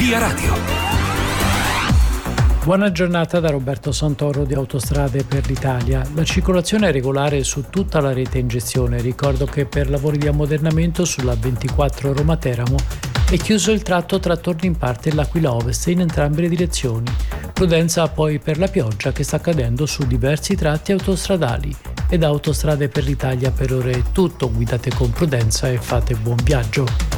Via Radio. Buona giornata da Roberto Santoro di Autostrade per l'Italia. La circolazione è regolare su tutta la rete in gestione. Ricordo che per lavori di ammodernamento sulla 24 Roma-Teramo è chiuso il tratto tra Tornimparte e l'Aquila Ovest in entrambe le direzioni. Prudenza poi per la pioggia che sta cadendo su diversi tratti autostradali. E da Autostrade per l'Italia per ora è tutto. Guidate con prudenza e fate buon viaggio.